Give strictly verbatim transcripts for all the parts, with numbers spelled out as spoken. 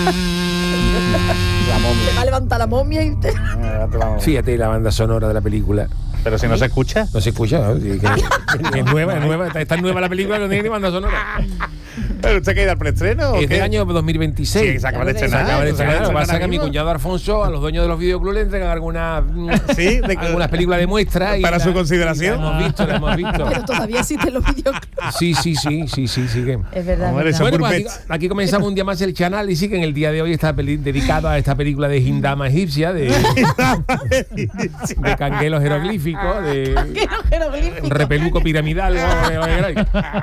La momia. Se va a levantar la momia y te... Fíjate la banda sonora de la película. Pero si no se escucha. No se escucha, ¿no? Sí, que- es nueva, es nueva. Está tan nueva la película que no tiene ni banda sonora. ¿Pero usted qué ha ido al preestreno? Es del año dos mil veintiséis. Sí, se acaba de Se estrenar. acaba de Se estrenar. acaba Lo de que pasa es estrenar que a mi mismo. cuñado Alfonso, a los dueños de los videoclubs le entregan algunas Sí, de- algunas películas de muestra. y Para la- su consideración. y la hemos visto, la hemos visto. Pero todavía existen los videoclubs. Sí, sí, sí, sí, sí, sí. que- Es verdad. Hombre, es eso- verdad. Bueno, pues aquí, Burbets. aquí comenzamos un día más el canal y sí que en el día de hoy está peli- dedicado a esta película de Hindama egipcia, de, de canguelos jeroglíficos, de Que no jeroglífico. repeluco piramidal, ¿no? Lo que queráis.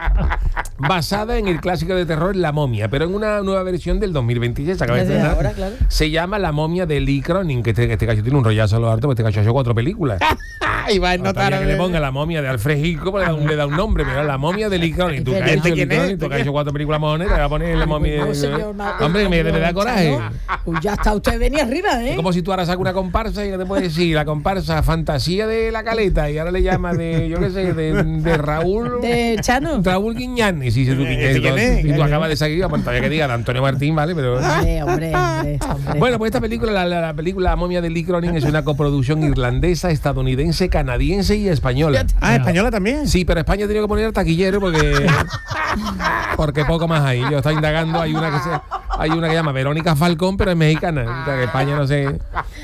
Basada en el clásico de terror La Momia, pero en una nueva versión del dos mil veintiséis. Se acaba de Desde estrenar. ahora, claro. Se llama La Momia de Lee Cronin, que este, este cacho tiene un rollazo a lo harto, porque este cacho ha hecho cuatro películas. Y va a No notar. que le ponga La Momia de Alfred Hitchcock, pues le da un, le da un nombre, pero La Momia de Lee Cronin. Tú que has ¿Este hecho Lee quién es? Cronin, tú que has hecho cuatro películas mojonetas, te vas a poner La Momia No, de... señor, ma- Hombre, que me, me da coraje. Uy, ya está, usted venía arriba, ¿eh? Es como si tú ahora sacas una comparsa y que te puedes decir, la comparsa Fantasía de la Caleta, y ahora le llamas de, yo qué sé, de, de Raúl... De Chano. Raúl Guiñani, sí, sí, tú, ¿Este quién es? y tú acabas de salir, pues todavía que diga de Antonio Martín, ¿vale? Pero... Hombre, hombre, hombre, hombre. Bueno, pues esta película, la, la, la película La Momia de Lee Cronin, es una coproducción irlandesa, estadounidense, canadiense y española. Ah, española también. Sí, pero España ha tenido que poner taquillero porque porque poco más hay. Yo estoy indagando, hay una que se, hay una que se llama Verónica Falcón, pero es mexicana. O sea, que España no sé.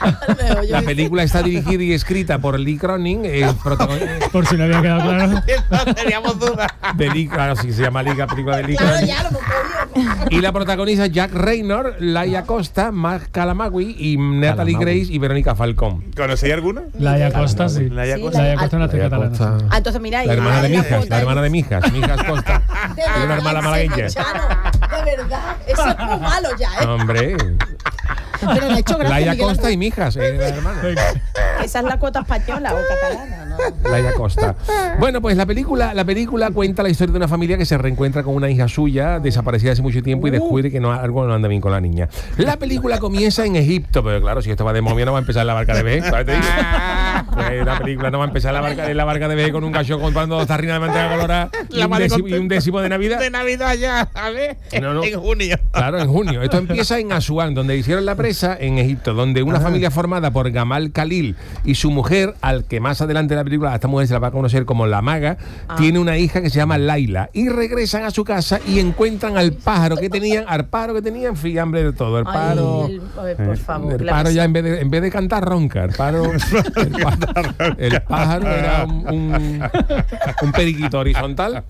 La película está dirigida y escrita por Lee Cronin, el protagonista Por si no había quedado claro. No teníamos duda. de Lee, claro, sí se llama Lee, la película de Lee Claro, Cronin. ya lo hemos podido. Y la protagoniza Jack Raynor, Laia Costa, Mark Calamagui y Natalie Calamagui. Grace y Verónica Falcón. ¿Conocéis alguna? Laia Costa, sí. Laia Sí, Costa. Laia Costa, una actriz Laia catalana. Costa. Ah, entonces mira, La hermana de ahí la Mijas, foto la ahí. hermana de Mijas, Mijas Costa. De Y una hermana verdad, malagueña. Chano, de verdad, eso es muy malo ya, ¿eh? Hombre, Pero le ha hecho gracia. Laia Miguel Costa y Ángel. Mijas, eh, la hermana. Esa es la cuota española o catalana, ¿no? Laia Costa. Bueno, pues la película, la película cuenta la historia de una familia que se reencuentra con una hija suya desaparecida hace mucho tiempo y descubre que no, algo no anda bien con la niña. La película comienza en Egipto, pero claro, si esto va de momia no va a empezar en la barca de B. ¿Sabes? Te digo. Pues la película no va a empezar en la barca, en la barca de B con un gallo comprando dos tarrinas de manteca colorada y La un, madre décimo, y un contenta. décimo de Navidad. De Navidad ya, a ver. No, no. En junio. Claro, en junio. Esto empieza en Asuán, donde hicieron la presa en Egipto, donde una familia formada por Gamal Khalil y su mujer, al que más adelante en la película esta mujer se la va a conocer como la maga, tiene una hija que se llama Laila. Y regresan a su casa y encuentran al pájaro que tenían, al pájaro que tenían, fiambre de todo. El pájaro. Ay, el- a ver, por favor. El ¿qué le pájaro pasa? ya en vez, de, en vez de cantar ronca, el pájaro, el pájaro, el pájaro era un, un, un periquito horizontal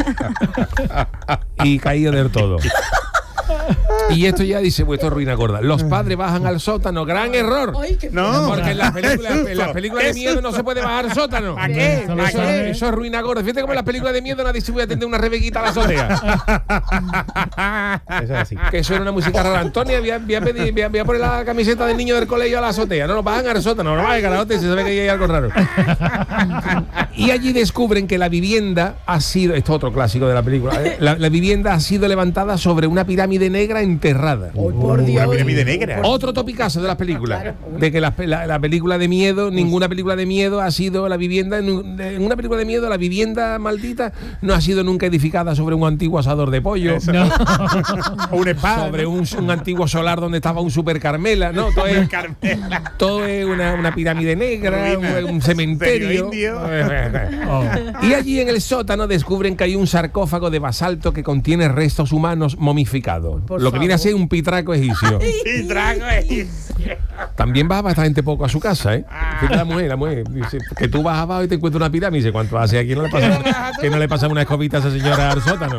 y caído del todo. Y esto ya dice, pues esto es ruina gorda. Los padres bajan al sótano, gran error. Ay, qué No. Porque en las películas, en las Qué películas de susto. miedo no se puede bajar al sótano. ¿Para qué? Solo Eso, sabe- es, eso es ruina gorda. Fíjate cómo en las películas de miedo nadie se puede atender una rebequita a la azotea. Eso es así. Que suena una música rara. Antonio, voy a, voy a pedir- voy a- voy a poner la camiseta del niño del colegio a la azotea. No, no bajan al sótano, no bajan carajote, se sabe que hay algo raro. Y allí descubren que la vivienda ha sido, esto es otro clásico de la película, ¿eh? la, la vivienda ha sido levantada sobre una pirámide negra enterrada. Ay, por Dios. Una pirámide negra. Otro topicazo de las películas. De que la, la- la película de miedo, ninguna película de miedo ha sido la vivienda. En un- en una película de miedo, la vivienda maldita no ha sido nunca edificada sobre un antiguo asador de pollo. No. O un espada. Sobre un, un antiguo solar donde estaba un super Carmela. No, todo es, Carmela. todo es una, una pirámide negra, Ruina. un, un cementerio. Indio. Oh. Y allí en el sótano descubren que hay un sarcófago de basalto que contiene restos humanos momificados. Por Lo que viene a favor. ser un pitraco egipcio. Y trago es. También va bastante poco a su casa, ¿eh? Fíjate la mujer, la mujer. Dice, que tú vas abajo y te encuentras una pirámide. Dice, ¿cuánto hace aquí? No le pasa, que no le pasa una escobita a esa señora al sótano.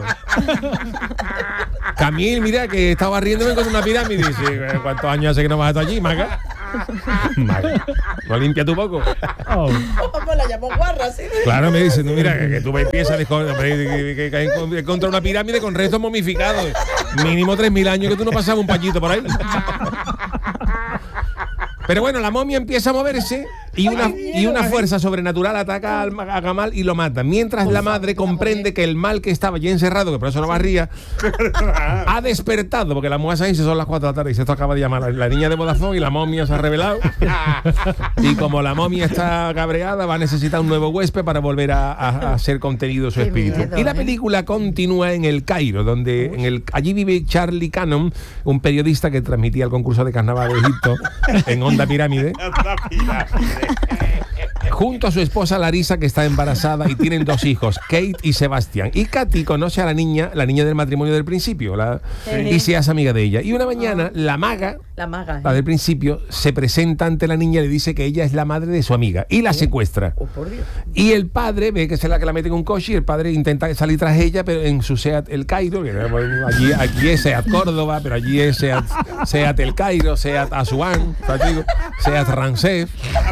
Camil, mira, que estaba riendo y me encontré una pirámide. Dice, ¿cuántos años hace que no vas allí, maga? Maga. ¿No limpia tu poco? Oh. ¿Cómo la llamó guarra, sí? Claro, me dice, no, mira, que, que tú empiezas a descubrir que, que, que hay contra una pirámide con restos momificados. Mínimo tres mil años que tú no pasabas un pañito por ahí. Pero bueno, la momia empieza a moverse Y una, y una fuerza sobrenatural ataca al- a Gamal y lo mata. Mientras la madre comprende que el mal que estaba ya encerrado, que por eso no barría, ha despertado, porque la mujer se dice son las cuatro de la tarde y se esto acaba de llamar la, la niña de Vodafone y la momia se ha revelado. Y como la momia está cabreada, va a necesitar un nuevo huésped para volver a, a- a ser contenido su Qué espíritu. miedo, Y la ¿eh? película continúa en el Cairo, donde en el, allí vive Charlie Cannon, un periodista que transmitía el concurso de carnaval de Egipto en Onda Pirámide, junto a su esposa Larisa, que está embarazada y tienen dos hijos, Kate y Sebastián. Y Katy conoce a la niña, la niña del matrimonio del principio, la- Sí. y se hace amiga de ella. Y una mañana, la maga, La maga. la del principio, se presenta ante la niña y le dice que ella es la madre de su amiga y la secuestra. Oh, por Dios. Y el padre ve que es la que la mete en un coche y el padre intenta salir tras ella, pero en su Seat El Cairo, que bueno, allí, aquí es Seat Córdoba, pero allí es Seat, Seat El Cairo, Seat Asuán, Seat Rancef.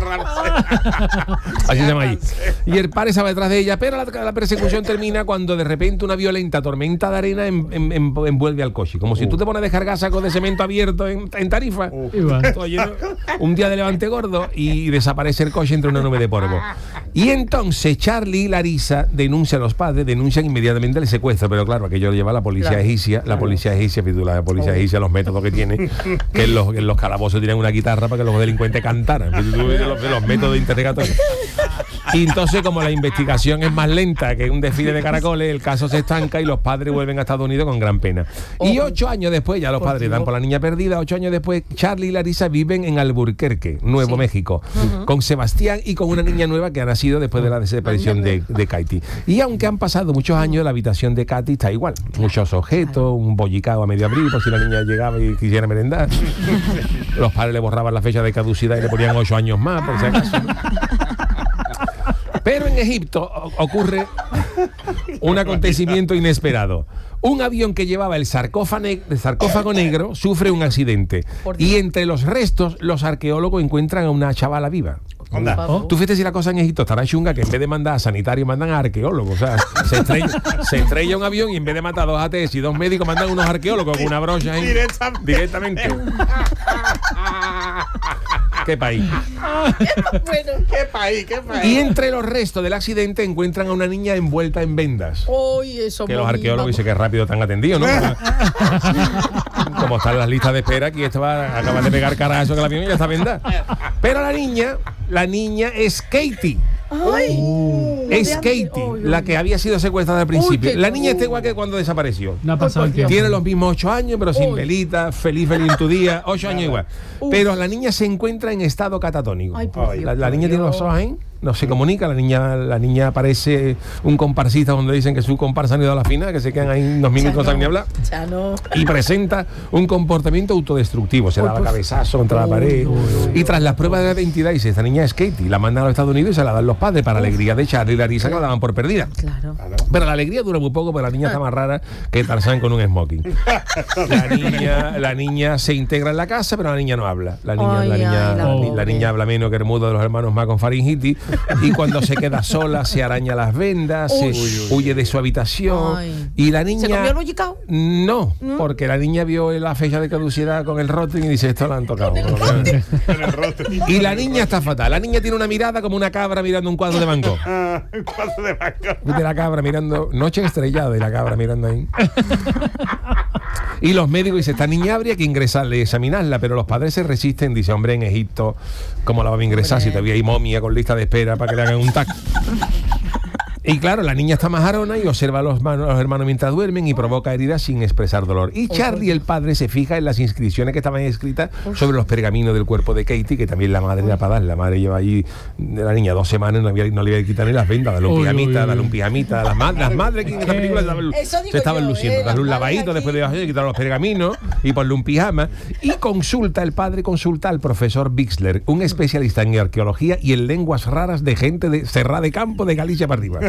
Así se llama allí. Y el padre se va detrás de ella, pero la, la persecución termina cuando de repente una violenta tormenta de arena en- en- en- envuelve al coche. Como si tú te pones a descargar sacos de cemento abierto en, en Tarifa. Igual. Todo lleno, un día de levante gordo y desaparece el coche entre una nube de polvo. Y entonces Charlie y Larisa denuncian a los padres, denuncian inmediatamente el secuestro, pero claro, aquello lo lleva la policía Claro. egipcia, la policía egipcia, fíjate tú, la policía egipcia, los métodos que tiene, que en los, en los calabozos tienen una guitarra para que los delincuentes cantaran, fíjate tú, los, los métodos interrogatorios. Y entonces, como la investigación es más lenta que un desfile de caracoles, el caso se estanca y los padres vuelven a Estados Unidos con gran pena. Y ocho años después, ya los padres dan por la niña perdida, ocho años después, Charlie y Larisa viven en Albuquerque, Nuevo México, con Sebastián y con una niña nueva que ha nacido después de la desaparición de, de Katy. Y aunque han pasado muchos años, la habitación de Katy está igual. Muchos objetos, un bollicao a medio abrir por si la niña llegaba y quisiera merendar. Los padres le borraban la fecha de caducidad y le ponían ocho años más, por si acaso. Pero en Egipto o- ocurre un acontecimiento inesperado. Un avión que llevaba el sarcófago, ne- el sarcófago negro sufre un accidente. Por Dios. Y entre los restos, los arqueólogos encuentran a una chavala viva. Anda. Por favor. Tú fíjate si la cosa en Egipto estará chunga, que en vez de mandar a sanitarios mandan a arqueólogos. O sea, se estrella, se estrella un avión y en vez de matar a dos A T S y dos médicos mandan unos arqueólogos con una brocha ahí. Directamente. Directamente. ¿Qué país? Bueno. ¿Qué país? ¿Qué país? Y entre los restos del accidente encuentran a una niña envuelta en vendas. Uy, eso Que los muy- arqueólogos vamos. dicen que rápido están atendidos, ¿no? Como están las listas de espera, aquí esto va acaba de pegar carajo que el avión y ya está vendada. Pero la niña, la niña es Katie. Ay. Es de Katie, antes. Uy, la uy. que había sido secuestrada al principio. qué La niña está cosa. igual que cuando desapareció. No ha pasado el tiempo. Tiene los mismos ocho años, pero sin Uy. velita, feliz, feliz en tu día, ocho años igual. Uf. Pero la niña se encuentra en estado catatónico. Ay, por Dios, la, la por niña tiene Dios. los ojos ahí, no se comunica, la niña, la niña parece un comparsista donde dicen que su comparsa han ido a la final, que se quedan ahí unos minutos no saben ni hablar. Chano. Y presenta un comportamiento autodestructivo, se Uy, daba por- cabezazo contra la pared. Y tras las pruebas de identidad, dice, esta niña es Katie, la mandan a los Estados Unidos y se la dan los padres para alegría de Charlie y Larisa, que la daban por perdida. Claro. Pero la alegría dura muy poco, porque la niña está más rara que Tarzán con un smoking. La niña, la niña se integra en la casa, pero la niña no habla. La niña, Ay, la niña, ay, la la, ni- pobre. la niña habla menos que el mudo de los hermanos más con faringitis. Y cuando se queda sola, se araña las vendas, se Uy. huye de su habitación. Ay. Y la niña. ¿Se comió el bollicao? No, porque la niña vio la fecha de caducidad con el rotring y dice, esto la han tocado. Y la niña está fatal. La niña tiene una mirada como una cabra mirando un cuadro de Van Gogh. Ah, un cuadro de banco. De la cabra mirando, noche estrellada de la cabra mirando ahí. Y los médicos dicen, esta niña habría que ingresarle, examinarla, pero los padres se resisten. Dice, hombre, en Egipto, ¿cómo la vamos a ingresar si todavía hay momia con lista de espera para que le hagan un tac? Y claro, la niña está majarona y observa a los, mano- a los hermanos mientras duermen y provoca heridas sin expresar dolor. Y Charlie, el padre, se fija en las inscripciones que estaban escritas sobre los pergaminos del cuerpo de Katie, que también la madre era para dar. La madre lleva ahí de la niña dos semanas, no, había, no le iba a quitar ni las vendas, dale un Uy, pijamita, uy, uy. dale un pijamita. Las, ma- las madres que en esta película se estaban, Eso digo se estaban yo, luciendo. eh, Darle un las madres lavadito aquí. después de quitar los pergaminos y ponle un pijama. Y consulta, el padre consulta al profesor Bixler, un especialista en arqueología y en lenguas raras de gente de Serra de Campo de Galicia para arriba.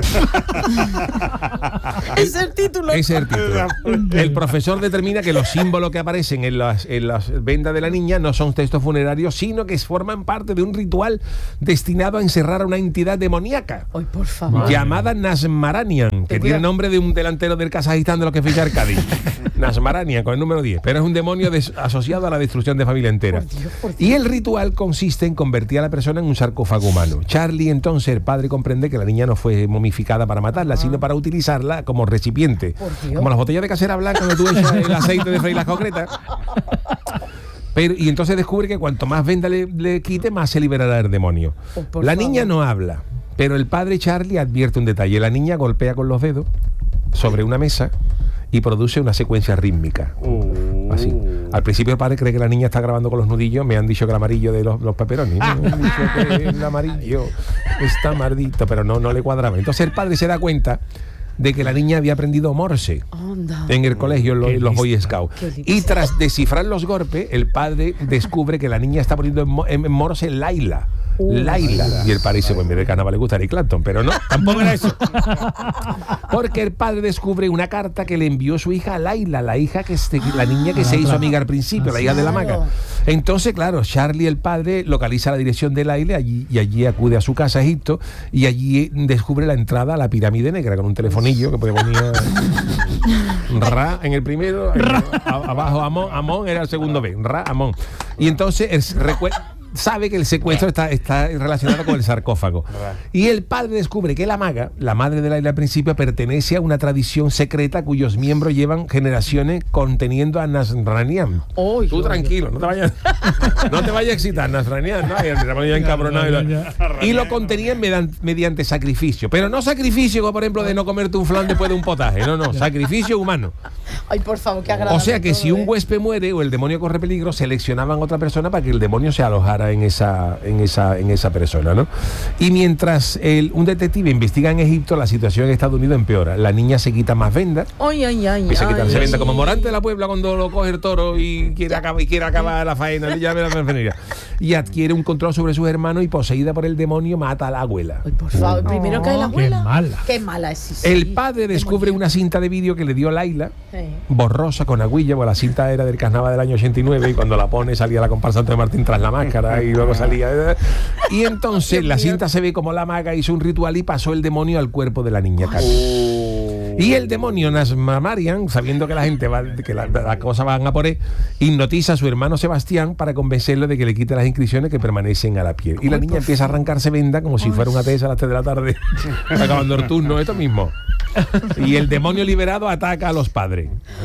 Ese es el título. Ese es el título. El profesor determina que los símbolos que aparecen en las, en las vendas de la niña no son textos funerarios, sino que forman parte de un ritual destinado a encerrar a una entidad demoníaca Ay, por favor. llamada Nasmaranian, que Ten tiene cuidado. nombre de un delantero del Kazajistán de los que ficha el Cádiz. Nasmarania, con el número diez. Pero es un demonio des- asociado a la destrucción de familia entera. Y el ritual consiste en convertir a la persona en un sarcófago humano. Charlie, entonces, el padre comprende que la niña no fue momificada para matarla, sino para utilizarla como recipiente. Como las botellas de casera blanca donde tú echas el aceite de freír las concretas. Pero, y entonces descubre que cuanto más venda le, le quite, más se liberará el demonio. Oh, por la favor. niña no habla, pero el padre Charlie advierte un detalle. La niña golpea con los dedos sobre una mesa y produce una secuencia rítmica. Así. Al principio el padre cree que la niña está grabando con los nudillos. Me han dicho que el amarillo de los, los pepperonis. Me han dicho que el amarillo está maldito, pero no, no le cuadraba. Entonces el padre se da cuenta de que la niña había aprendido Morse Anda. en el colegio, en los, Qué los Boy lista. Scouts. Qué lista. Y tras descifrar los golpes, el padre descubre que la niña está poniendo en, mo- en Morse Laila. Uh, Laila. Y el padre dice, pues en vez de carnaval le gusta Eric Clapton, pero no, tampoco era eso. Porque el padre descubre una carta que le envió su hija a Laila, la hija que se- la niña que se hizo amiga al principio, la hija de la maga. Claro. Entonces, claro, Charlie, el padre, localiza la dirección de Laila allí, y allí acude a su casa a Egipto y allí descubre la entrada a la pirámide negra con un telefonillo que ponía Ra en el primero, en- a- abajo Amón, Amón era el segundo B, Ra, Amón. Y entonces él recue- sabe que el secuestro está, está relacionado con el sarcófago. Y el padre descubre que la maga, la madre de Laila al principio, pertenece a una tradición secreta cuyos miembros llevan generaciones conteniendo a Nasranian. Oy, Tú oy, tranquilo, no te vayas, no te vayas a excitar, Nasranian, ¿no? Y el demonio ya encabronado y, lo- Ya, y lo contenían medan- mediante sacrificio. Pero no sacrificio, como por ejemplo, de no comerte un flan después de un potaje. No, no, sacrificio humano. Ay, por favor, qué agradable. O sea que todo, si un ¿eh? huésped muere o el demonio corre peligro, seleccionaban otra persona para que el demonio se alojara en esa, en esa, en esa persona, ¿no? Y mientras el, un detective investiga en Egipto, la situación en Estados Unidos empeora. La niña se quita más vendas. Ay, ay, ay. Empieza a quitarse ay. venda como Morante de la Puebla cuando lo coge el toro y quiere acabar, y quiere acabar la faena, ya ve la enfermería. Y adquiere un control sobre sus hermanos y poseída por el demonio mata a la abuela. Ay, por favor, primero cae la Qué abuela. mala. Qué mala es. Sí, sí. El padre descubre una cinta de vídeo que le dio Laila, Sí. borrosa con agüilla, porque la cinta era del carnaval del año ochenta y nueve y cuando la pone salía la comparsa de Martín tras la máscara y luego salía. Y entonces la cinta se ve como la maga hizo un ritual y pasó el demonio al cuerpo de la niña Carmen. Y el demonio Nasmamarian, sabiendo que la gente va, que la, la cosa van a por él, hipnotiza a su hermano Sebastián para convencerlo de que le quite las inscripciones que permanecen a la piel. Y la niña empieza a arrancarse venda como si fuera una tesa a las tres de la tarde, acabando el turno, esto mismo. Y el demonio liberado ataca a los padres.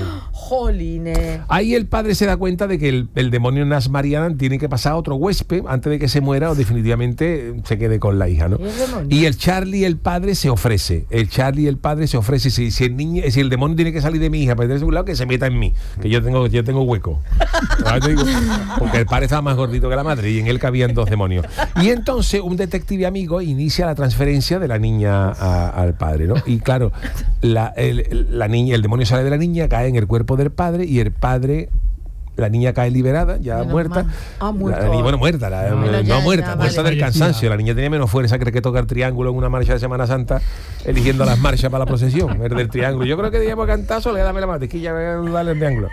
Jolines. Ahí el padre se da cuenta de que el, el demonio Nasmarian tiene que pasar a otro huésped antes de que se muera o definitivamente se quede con la hija, ¿no? ¿Y el demonio? Y el Charlie, el padre, se ofrece. El Charlie, el padre, se ofrece. Si, si el niño, si el demonio tiene que salir de mi hija para irse a un lado, que se meta en mí, que yo tengo, yo tengo hueco. Ahora te digo, porque el padre estaba más gordito que la madre y en él cabían dos demonios. Y entonces un detective amigo inicia la transferencia de la niña a- al padre, ¿no? Y claro, la, el, la niña, el demonio sale de la niña, cae en el cuerpo del padre y el padre, la niña cae liberada, ya Menos muerta. mal. Ah, muerto. La niña- bueno, muerta, la- No, no, pero ya- muerta, ya, muerta vale. del cansancio. La niña tenía menos fuerza, cree que toca el triángulo en una marcha de Semana Santa, eligiendo las marchas para la procesión, el del triángulo. Yo creo que debíamos cantar, solo dame la mantequilla, dale el triángulo.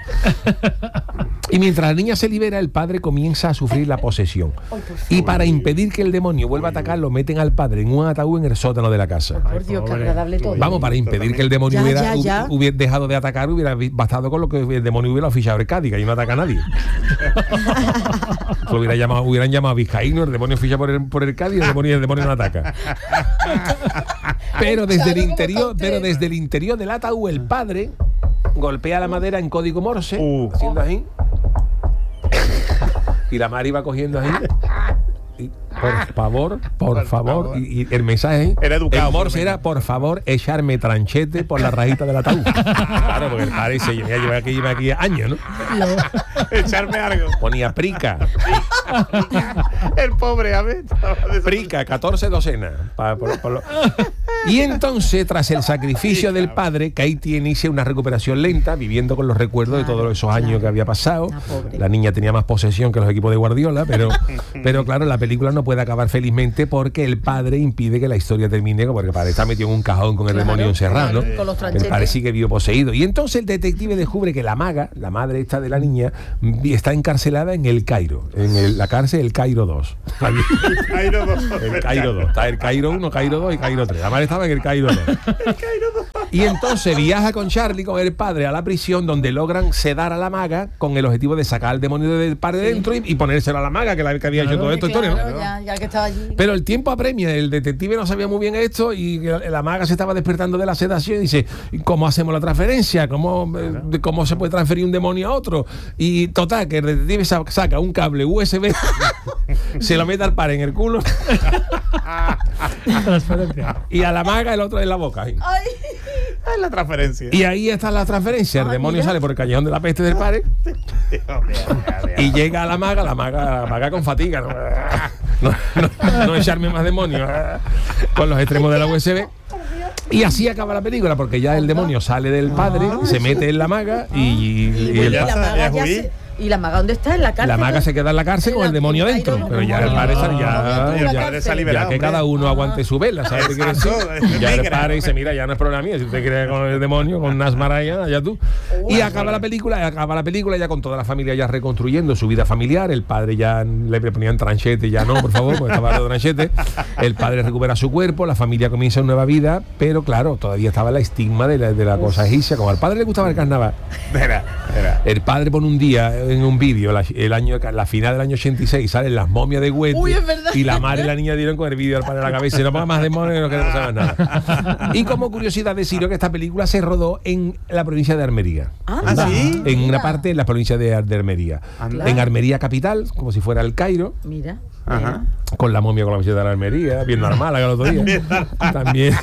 Y mientras la niña se libera, el padre comienza a sufrir la posesión. Y para impedir que el demonio vuelva a atacar, lo meten al padre en un ataúd en el sótano de la casa. Por Dios, qué pobre. agradable todo. Vamos, para impedir que el demonio Ya, hubiera, ya, ya. hu- hubiera dejado de atacar, hubiera vi- bastado con lo que el demonio hubiera oficiado el Cádiz, que ahí no ataca a nadie. Lo hubiera llamado, hubieran llamado a Vizcaíno, el demonio ficha por el, por el Cádiz y el demonio, el demonio no ataca. Pero desde el interior, pero desde el interior del ataúd, el padre golpea la madera en código Morse, Uh. haciendo así. Y la Mari va cogiendo ahí. Y, por favor, por, Por favor. favor. Y, y el mensaje Era educado, el Morse por lo era, por favor, echarme tranchete por la rajita del ataúd. Claro, porque el padre se ya lleva aquí, lleva aquí años, ¿no? Echarme algo. Ponía prica, El pobre, a ver. prica, catorce docenas. Pa- por- por lo- Y entonces, tras el sacrificio del padre, Katie inicia una recuperación lenta, viviendo con los recuerdos de todos esos años claro. que había pasado. Ah, pobre. La niña tenía más posesión que los equipos de Guardiola, pero, pero claro, la película no puede acabar felizmente porque el padre impide que la historia termine, porque el padre está metido en un cajón con el Claro, demonio encerrado, claro, ¿no? con los El tranchetes. padre sigue vivo poseído. Y entonces el detective descubre que la maga, la madre esta de la niña, vi- está encarcelada en el Cairo, en el- la cárcel del Cairo dos. Allí- Cairo dos. el Cairo dos. Está el Cairo uno, Cairo dos y Cairo tres. La madre estaba en el Cairo dos. Y entonces viaja con Charlie, con el padre, a la prisión donde logran sedar a la maga con el objetivo de sacar al demonio del padre de dentro y, y ponérselo a la maga, que la que había hecho todo esto. Claro, Historia, ¿no? ya, ya que estaba allí. Pero el tiempo apremia, el detective no sabía muy bien esto y la maga se estaba despertando de la sedación y dice, ¿cómo hacemos la transferencia? ¿Cómo, eh, ¿cómo se puede transferir un demonio a otro? Y total, que el detective sa- saca un cable U S B, se lo mete al par en el culo Transferencia. y a la maga el otro en la boca. Ay, Es la transferencia. Y ahí está la transferencia. El Ah, demonio mira. sale por el callejón de la peste del padre y llega a la maga, la maga, la maga con fatiga. No, no, no, no echarme más demonios con los extremos de la U S B. Y así acaba la película, porque ya el demonio sale del padre, se mete en la maga y, y y, el la pa- maga ya ya huí. se- ¿Y la maga dónde está? ¿En la cárcel? la maga se queda en la cárcel con el demonio dentro, pero ya el padre sale, ya, Y el ya, padre se ha ya liberado, que hombre. cada uno aguante su vela, ¿sabes qué quiere decir? Exacto, Ya el negra. padre dice, mira, ya no es problema mío, si usted quiere con el demonio, con Nasmaraya, ya tú. Y acaba la película, acaba la película ya con toda la familia ya reconstruyendo su vida familiar, el padre ya le ponían tranchete, ya no, por favor, porque estaba de tranchete. El padre recupera su cuerpo, la familia comienza una nueva vida, pero claro, todavía estaba el estigma de la, de la cosa egipcia, como al padre le gustaba el carnaval. Espera, espera. El padre pone un día en un vídeo, la, el año, la final del año ochenta y seis, salen las momias de Huete. Uy, es verdad. Y la madre y la niña dieron con el vídeo al padre en la cabeza. Y no ponga más demonios, no queremos saber nada. Y como curiosidad deciros que esta película se rodó en la provincia de Almería. Ah, ¿sí? En una Mira. parte en la provincia de, de Almería. Anda. En Almería capital, como si fuera el Cairo. Mira. Ajá. Con la momia con la visita de la Almería, viendo al Málaga el otro día. También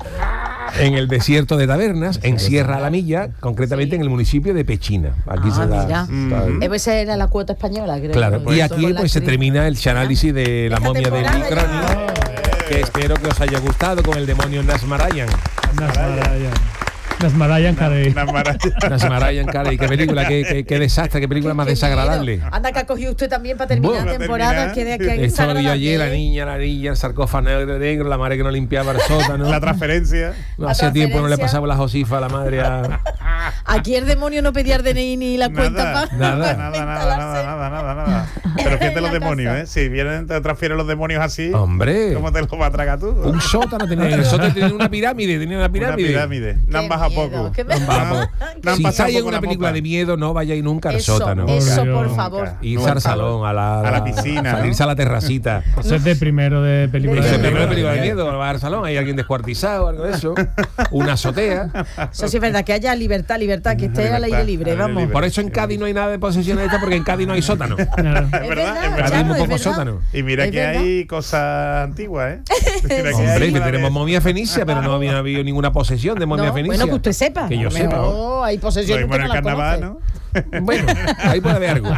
en el desierto de Tabernas, en Sierra la Milla, concretamente en el municipio de Pechina. Aquí Ah, se da. mira. está- Eh, pues esa era la cuota española, creo. Claro, Por y eso, aquí con la pues se actriz. termina el análisis de la Esta momia de temporada Lee Cronin, ya. que espero que os haya gustado, con el demonio Nasmarayan. Nasmarayan. Nasmarayan Carey. Una maravilla. Nasmarayan, cara, y qué película, qué, qué, qué desastre, qué película más Qué desagradable. miedo. Anda, que ha cogido usted también para terminar Bueno, la temporada. terminar. Que de, que Estaba yo desagradable, ayer, la ¿eh? niña, la niña, el sarcófago negro, negro, la madre que no limpiaba el sótano. La transferencia. No, La hacía tiempo no le transferencia. pasaba la josifa a la madre a... Aquí el demonio no pedía el D N I ni la cuenta Nada, para nada. nada, nada, nada, nada, nada, nada. Pero fíjate En los la demonios, casa. ¿eh? Si vienen, te transfieren los demonios así, Hombre, ¿cómo te los va a tragar tú? un sótano tenía, el sótano tenía una pirámide, tenía una Una pirámide. pirámide. No han bajado poco. Qué miedo. No han bajado. No han Si pasado estáis en poco una la película mopa. de miedo, no vayáis nunca al Eso, sótano. eso, Obvio. por Nunca. favor. Irse al salón, a la, A la piscina, ¿no? salirse a la terracita. Eso es de primero de película. Ese Sí, primero sí, película de sí. miedo, va al salón, hay alguien descuartizado, algo de eso. Una azotea. Eso sí es verdad, que haya libertad, libertad, que esté al Libertad, aire libre, al aire vamos. libre. Por eso en Cádiz no hay nada de posesiones de esta, porque en Cádiz no hay sótano. Claro. Es verdad, verdad, es verdad. Cádiz Chano, muy es poco verdad. sótano. Y mira Es que verdad. hay cosas antiguas, ¿eh? Mira que Hombre, hay que la de- tenemos momia fenicia, pero no había, no había ninguna posesión de momia No, fenicia. bueno, que usted sepa. Que yo A lo sepa. ¿no? mejor hay Lo posesiones mismo que en no el la carnaval, conoce. ¿no? Bueno, ahí puede haber algo.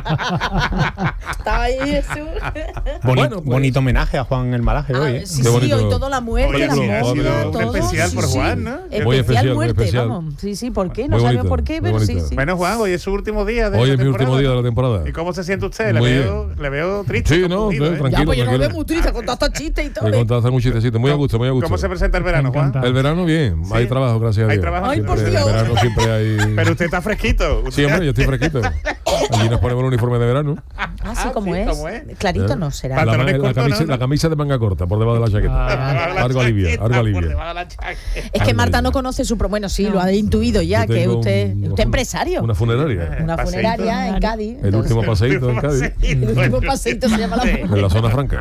Estaba ahí Jesús. Boni- Bueno, pues- bonito homenaje a Juan el Malaje Ah, hoy, ¿eh? sí, Qué sí, bonito. hoy todo la muerte, Oye, la sí, ha momia, sido un todo. especial sí, por sí. Juan, ¿no? Muy Especial especial, muy muerte, especial. vamos. Sí, sí, ¿por qué? Muy No sabemos bonito, por qué, muy pero sí, bonito. sí. Bueno, Juan, hoy es su último día de Hoy la es mi último temporada. día de la temporada. ¿Y cómo se siente usted? Le Muy veo, le veo triste. Sí, no, confundido, estoy ¿eh? tranquilo. Ya, pues yo no lo veo tranquilo. muy triste con tantos chistes y todo. He ¿eh? contado hacer un chistecito. Muy a gusto, muy a gusto. ¿Cómo se presenta el verano, Juan? Encantado. El verano bien, Sí. hay trabajo, gracias a Hay Dios. trabajo. Ay, por Siempre- Dios. El verano siempre hay... Pero usted está fresquito. Sí, hombre, yo estoy fresquito. Allí nos ponemos el uniforme de verano. Ah, sí, Ah, como sí, es. ¿cómo es? Clarito ¿Eh? no será. La, Pantalones la cortos, camisa, ¿no? la camisa de manga corta, por debajo de la chaqueta. Ah, algo alivia, chaqueta, algo por alivia. debajo de la chaqueta. Es que Marta no conoce su... pro- Bueno, sí, lo ha intuido ya, Yo que tengo usted un- usted empresario. Una funeraria. Una Paseíto. funeraria en Cádiz. El último paseíto en Cádiz. El último paseíto se llama la Sí. En la zona franca.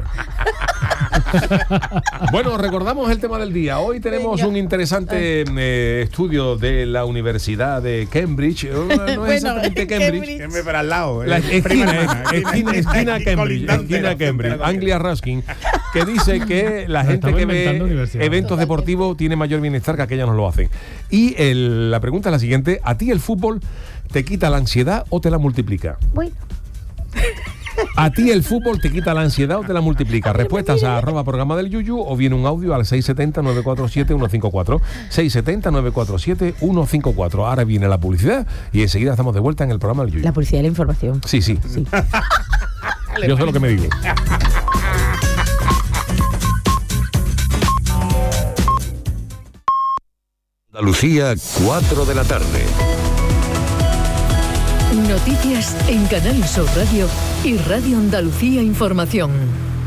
Bueno, recordamos el tema del día. Hoy tenemos Venga. un interesante eh, estudio de la Universidad de Cambridge. No, no es Bueno, exactamente Cambridge. Cambridge. Siempre para al lado. La eh, prima esquina, hermana, esquina, esquina aquí Cambridge, colindante esquina la Cambridge, frontera. Anglia Ruskin, que dice que la gente Estamos que inventando ve universidades. eventos deportivos tiene mayor bienestar que aquellas no lo hacen. Y el- la pregunta es la siguiente: ¿a ti el fútbol te quita la ansiedad o te la multiplica? Bueno. ¿A ti el fútbol te quita la ansiedad o te la multiplica? Respuestas a arroba programa del Yuyu o viene un audio al seis siete cero, nueve cuatro siete, uno cinco cuatro. seis siete cero, nueve cuatro siete, uno cinco cuatro. Ahora viene la publicidad y enseguida estamos de vuelta en el programa del Yuyu. La policía de la información. Sí, sí. Sí. Yo sé lo que me digo. Andalucía, cuatro de la tarde. Noticias en Canal Sur Radio y Radio Andalucía Información.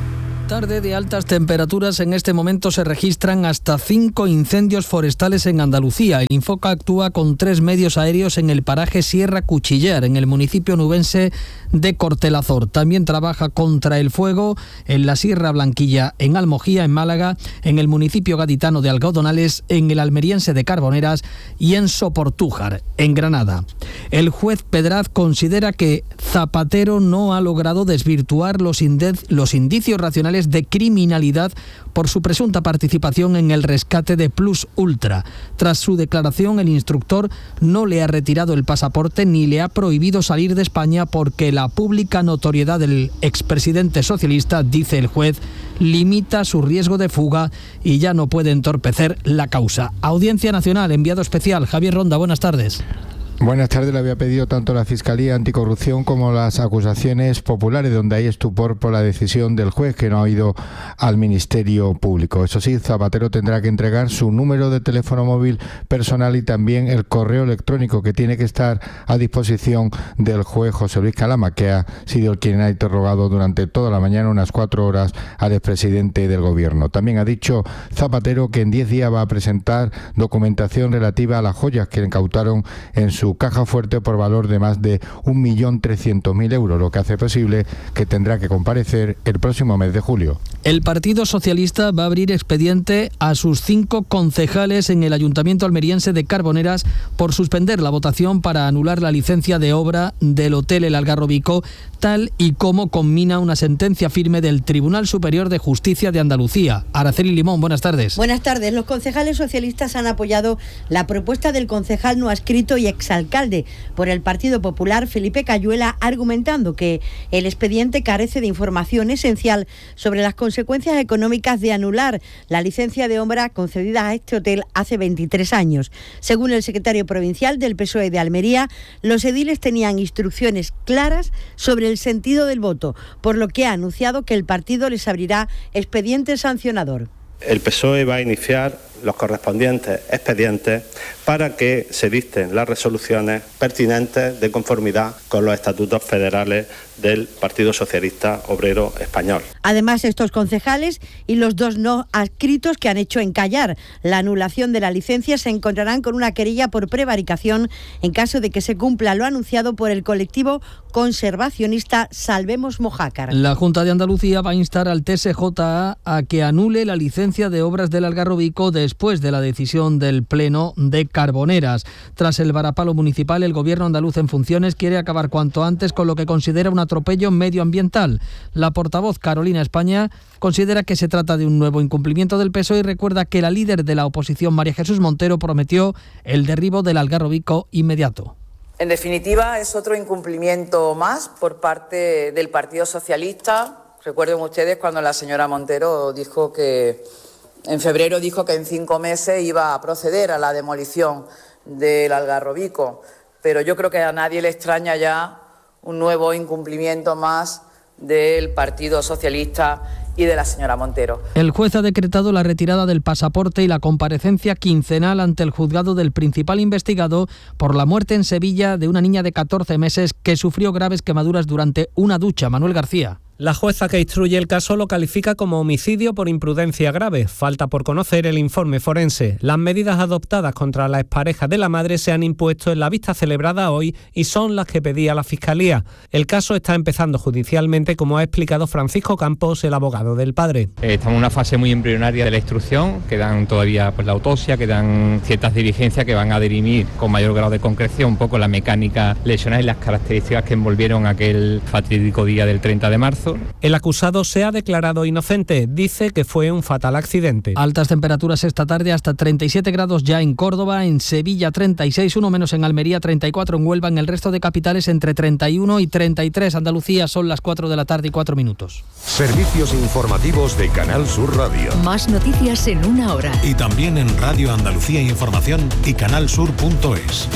Tarde de altas temperaturas. En este momento se registran hasta cinco incendios forestales en Andalucía. El Infoca actúa con tres medios aéreos en el paraje Sierra Cuchillar, en el municipio nubense de Cortelazor. También trabaja contra el fuego en la Sierra Blanquilla, en Almojía, en Málaga, en el municipio gaditano de Algodonales, en el almeriense de Carboneras y en Soportújar, en Granada. El juez Pedraz considera que Zapatero no ha logrado desvirtuar los, inde- los indicios racionales de criminalidad por su presunta participación en el rescate de Plus Ultra. Tras su declaración, el instructor no le ha retirado el pasaporte ni le ha prohibido salir de España porque la pública notoriedad del expresidente socialista, dice el juez, limita su riesgo de fuga y ya no puede entorpecer la causa. Audiencia Nacional, enviado especial Javier Ronda, buenas tardes. Buenas tardes. Le había pedido tanto la Fiscalía Anticorrupción como las acusaciones populares, donde hay estupor por la decisión del juez que no ha ido al Ministerio Público. Eso sí, Zapatero tendrá que entregar su número de teléfono móvil personal y también el correo electrónico que tiene que estar a disposición del juez José Luis Calama, que ha sido el quien ha interrogado durante toda la mañana, unas cuatro horas, al expresidente del Gobierno. También ha dicho Zapatero que en diez días va a presentar documentación relativa a las joyas que incautaron en su caja fuerte por valor de más de un millón trescientos mil euros, lo que hace posible que tendrá que comparecer el próximo mes de julio. El Partido Socialista va a abrir expediente a sus cinco concejales en el Ayuntamiento almeriense de Carboneras por suspender la votación para anular la licencia de obra del Hotel El Algarrobico, tal y como conmina una sentencia firme del Tribunal Superior de Justicia de Andalucía. Araceli Limón, buenas tardes. Buenas tardes. Los concejales socialistas han apoyado la propuesta del concejal no adscrito y exalcalde por el Partido Popular, Felipe Cayuela, argumentando que el expediente carece de información esencial sobre las consecuencias económicas de anular la licencia de obra concedida a este hotel hace veintitrés años. Según el secretario provincial del P S O E de Almería, los ediles tenían instrucciones claras sobre el sentido del voto, por lo que ha anunciado que el partido les abrirá expediente sancionador. El P S O E va a iniciar los correspondientes expedientes para que se dicten las resoluciones pertinentes de conformidad con los estatutos federales del Partido Socialista Obrero Español. Además, estos concejales y los dos no adscritos que han hecho encallar la anulación de la licencia se encontrarán con una querella por prevaricación en caso de que se cumpla lo anunciado por el colectivo conservacionista Salvemos Mojácar. La Junta de Andalucía va a instar al T S J A a que anule la licencia de obras del Algarrobico después de la decisión del Pleno de Carboneras. Tras el varapalo municipal, el Gobierno andaluz en funciones quiere acabar cuanto antes con lo que considera un atropello medioambiental. La portavoz Carolina España considera que se trata de un nuevo incumplimiento del P S O E y recuerda que la líder de la oposición, María Jesús Montero, prometió el derribo del Algarrobico inmediato. En definitiva, es otro incumplimiento más por parte del Partido Socialista. Recuerden ustedes cuando la señora Montero dijo que en febrero dijo que en cinco meses iba a proceder a la demolición del Algarrobico, pero yo creo que a nadie le extraña ya un nuevo incumplimiento más del Partido Socialista y de la señora Montero. El juez ha decretado la retirada del pasaporte y la comparecencia quincenal ante el juzgado del principal investigado por la muerte en Sevilla de una niña de catorce meses que sufrió graves quemaduras durante una ducha. Manuel García. La jueza que instruye el caso lo califica como homicidio por imprudencia grave. Falta por conocer el informe forense. Las medidas adoptadas contra la expareja de la madre se han impuesto en la vista celebrada hoy y son las que pedía la Fiscalía. El caso está empezando judicialmente, como ha explicado Francisco Campos, el abogado del padre. Estamos en una fase muy embrionaria de la instrucción, quedan todavía pues, la autopsia, quedan ciertas diligencias que van a dirimir con mayor grado de concreción un poco la mecánica lesional y las características que envolvieron aquel fatídico día del treinta de marzo. El acusado se ha declarado inocente, dice que fue un fatal accidente. Altas temperaturas esta tarde, hasta treinta y siete grados ya en Córdoba, en Sevilla treinta y seis, uno menos en Almería, treinta y cuatro en Huelva, en el resto de capitales entre treinta y uno y treinta y tres. Andalucía son las cuatro de la tarde y cuatro minutos. Servicios informativos de Canal Sur Radio. Más noticias en una hora. Y también en Radio Andalucía Información y canalsur punto es.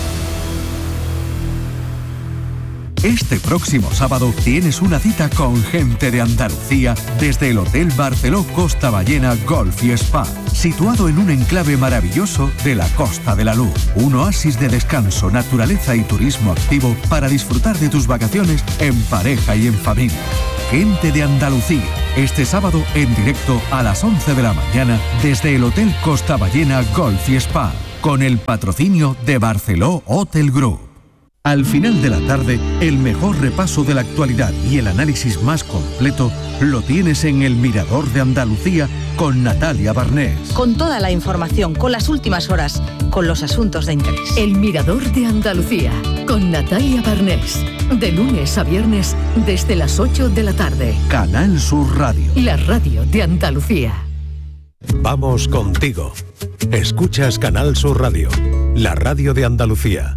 Este próximo sábado tienes una cita con gente de Andalucía desde el Hotel Barceló Costa Ballena Golf y Spa, situado en un enclave maravilloso de la Costa de la Luz. Un oasis de descanso, naturaleza y turismo activo para disfrutar de tus vacaciones en pareja y en familia. Gente de Andalucía, Este sábado en directo a las once de la mañana desde el Hotel Costa Ballena Golf y Spa, con el patrocinio de Barceló Hotel Group. Al final de la tarde, el mejor repaso de la actualidad y el análisis más completo lo tienes en El Mirador de Andalucía con Natalia Barnés. Con toda la información, con las últimas horas, con los asuntos de interés. El Mirador de Andalucía con Natalia Barnés. De lunes a viernes desde las ocho de la tarde. Canal Sur Radio. La radio de Andalucía. Vamos contigo. Escuchas Canal Sur Radio, la radio de Andalucía.